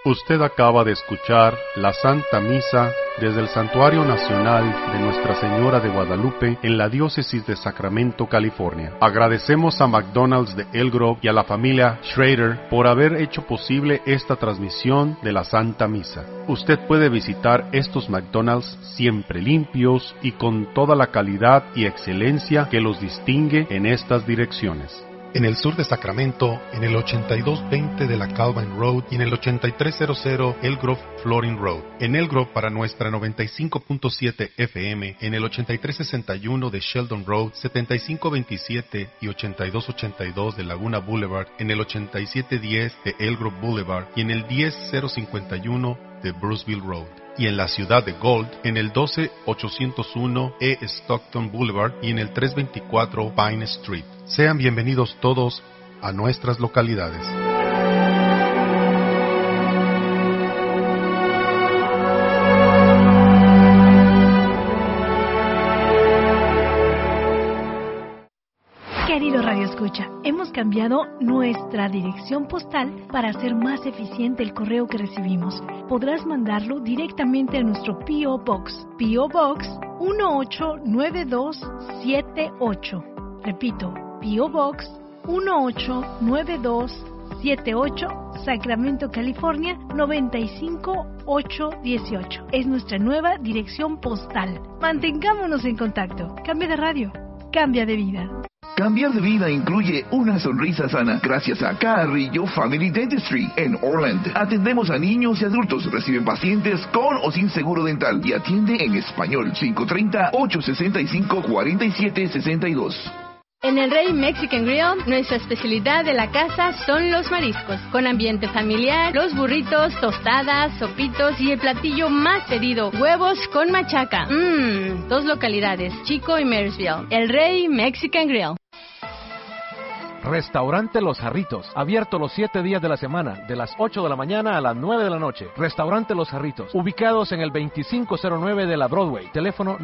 Usted acaba de escuchar la Santa Misa desde el Santuario Nacional de Nuestra Señora de Guadalupe en la Diócesis de Sacramento, California. Agradecemos a McDonald's de Elk Grove y a la familia Schrader por haber hecho posible esta transmisión de la Santa Misa. Usted puede visitar estos McDonald's siempre limpios y con toda la calidad y excelencia que los distingue en estas direcciones. En el sur de Sacramento, en el 8220 de la Calvin Road y en el 8300 Elk Grove Flooring Road. En Elk Grove para nuestra 95.7 FM, en el 8361 de Sheldon Road, 7527 y 8282 de Laguna Boulevard, en el 8710 de Elk Grove Boulevard y en el 10051 de Bruceville Road. Y en la ciudad de Gold, en el 12801 E. Stockton Boulevard y en el 324 Pine Street. Sean bienvenidos todos a nuestras localidades. Querido Radio Escucha, hemos cambiado nuestra dirección postal para hacer más eficiente el correo que recibimos. Podrás mandarlo directamente a nuestro P.O. Box, P.O. Box 189278. Repito, P.O. Box 189278, Sacramento, California 95818. Es nuestra nueva dirección postal. Mantengámonos en contacto. Cambia de radio, cambia de vida. Cambiar de vida incluye una sonrisa sana gracias a Carrillo Family Dentistry en Orland. Atendemos a niños y adultos, reciben pacientes con o sin seguro dental y atiende en español. 530-865-4762. En el Rey Mexican Grill, nuestra especialidad de la casa son los mariscos. Con ambiente familiar, los burritos, tostadas, sopitos y el platillo más pedido, huevos con machaca. 2 localidades, Chico y Marysville. El Rey Mexican Grill. Restaurante Los Jarritos, abierto los 7 días de la semana, de las 8 de la mañana a las 9 de la noche. Restaurante Los Jarritos, ubicados en el 2509 de la Broadway. Teléfono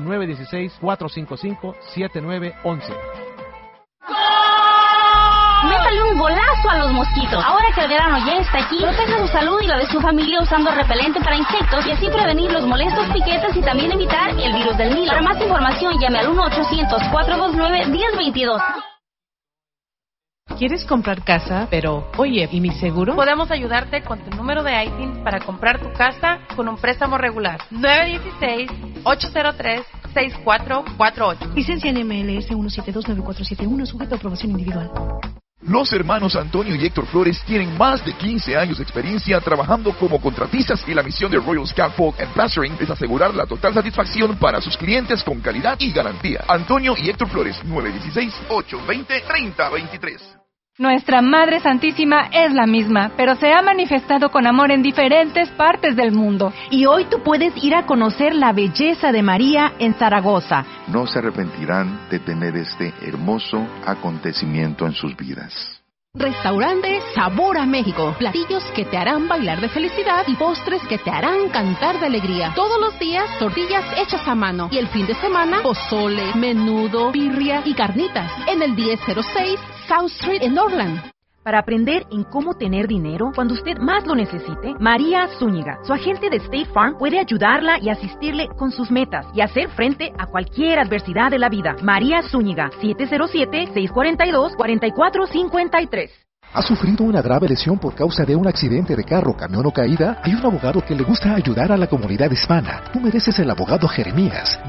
916-455-7911. Métale un golazo a los mosquitos. Ahora que el verano ya está aquí, proteja su salud y la de su familia usando repelente para insectos y así prevenir los molestos piquetes y también evitar el virus del Nilo. Para más información, llame al 1-800-429-1022. ¿Quieres comprar casa? Pero, oye, ¿y mi seguro? Podemos ayudarte con tu número de ITIN para comprar tu casa con un préstamo regular. 916-803-6448. Licencia en MLS 1729471, sujeto a aprobación individual. Los hermanos Antonio y Héctor Flores tienen más de 15 años de experiencia trabajando como contratistas y la misión de Royal Scaffold and Plastering es asegurar la total satisfacción para sus clientes con calidad y garantía. Antonio y Héctor Flores, 916-820-3023. Nuestra Madre Santísima es la misma, pero se ha manifestado con amor en diferentes partes del mundo. Y hoy tú puedes ir a conocer la belleza de María en Zaragoza. No se arrepentirán de tener este hermoso acontecimiento en sus vidas. Restaurante Sabor a México. Platillos que te harán bailar de felicidad y postres que te harán cantar de alegría. Todos los días, tortillas hechas a mano. Y el fin de semana, pozole, menudo, birria y carnitas. En el 1006 South Street en Orland. Para aprender en cómo tener dinero cuando usted más lo necesite, María Zúñiga, su agente de State Farm, puede ayudarla y asistirle con sus metas y hacer frente a cualquier adversidad de la vida. María Zúñiga, 707-642-4453. ¿Ha sufrido una grave lesión por causa de un accidente de carro, camión o caída? Hay un abogado que le gusta ayudar a la comunidad hispana. Tú mereces el abogado Jeremías.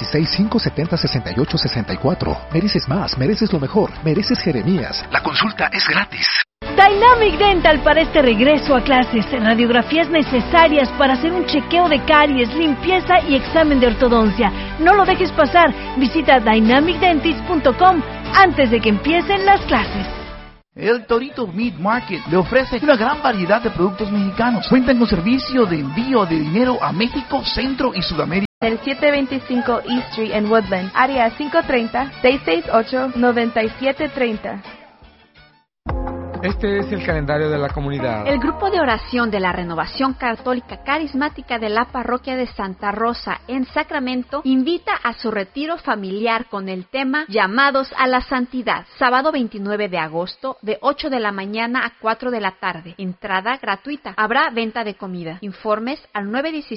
916-570-6864. Mereces más, mereces lo mejor. Mereces Jeremías. La consulta es gratis. Dynamic Dental para este regreso a clases. Radiografías necesarias para hacer un chequeo de caries, limpieza y examen de ortodoncia. No lo dejes pasar. Visita dynamicdentist.com antes de que empiecen las clases. El Torito Meat Market le ofrece una gran variedad de productos mexicanos. Cuentan con servicio de envío de dinero a México, Centro y Sudamérica. El 725 East Street en Woodland, área 530-668-9730. Este es el calendario de la comunidad. El grupo de oración de la Renovación Católica Carismática de la Parroquia de Santa Rosa en Sacramento invita a su retiro familiar con el tema Llamados a la Santidad, sábado 29 de agosto de 8 de la mañana a 4 de la tarde. Entrada gratuita. Habrá venta de comida. Informes al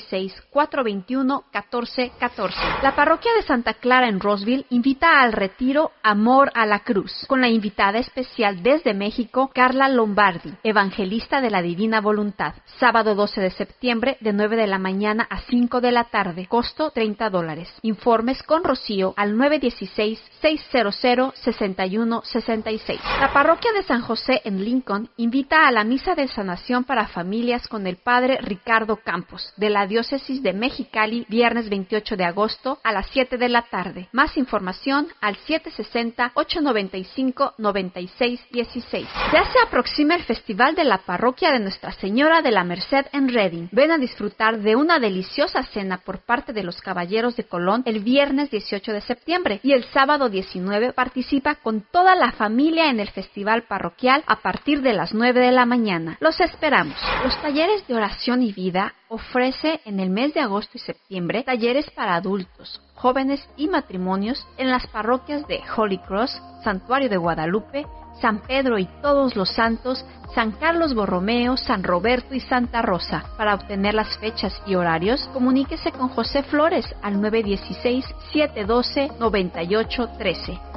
916-421-1414. La Parroquia de Santa Clara en Roseville invita al retiro Amor a la Cruz, con la invitada especial desde México, Carla Lombardi, evangelista de la Divina Voluntad. Sábado 12 de septiembre de 9 de la mañana a 5 de la tarde. Costo $30. Informes con Rocío al 916-600-6166. La Parroquia de San José en Lincoln invita a la misa de sanación para familias con el Padre Ricardo Campos, de la Diócesis de Mexicali, viernes 28 de agosto a las 7 de la tarde. Más información al 760-895-9616. Ya se aproxima el Festival de la Parroquia de Nuestra Señora de la Merced en Redding. Ven a disfrutar de una deliciosa cena por parte de los Caballeros de Colón el viernes 18 de septiembre y el sábado 19 participa con toda la familia en el Festival Parroquial a partir de las 9 de la mañana. Los esperamos. Los talleres de oración y vida ofrece en el mes de agosto y septiembre talleres para adultos, jóvenes y matrimonios en las parroquias de Holy Cross, Santuario de Guadalupe, San Pedro y Todos los Santos, San Carlos Borromeo, San Roberto y Santa Rosa. Para obtener las fechas y horarios, comuníquese con José Flores al 916-712-9813.